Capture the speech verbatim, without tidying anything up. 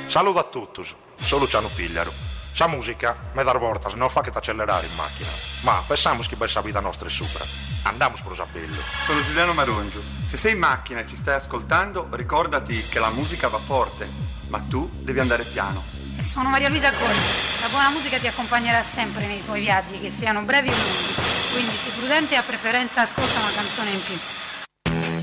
Saluto a tutti, sono Luciano Pigliaro. Sa musica, me dar voltas, non fa che t'accelerare in macchina. Ma pensiamo che bella vita nostra è sopra. Andiamo Sprosabello. Sono Giuliano Marongio. Se sei in macchina e ci stai ascoltando, ricordati che la musica va forte, ma tu devi andare piano. E sono Maria Luisa Conti. La buona musica ti accompagnerà sempre nei tuoi viaggi, che siano brevi o lunghi. Quindi sii prudente e a preferenza ascolta una canzone in più.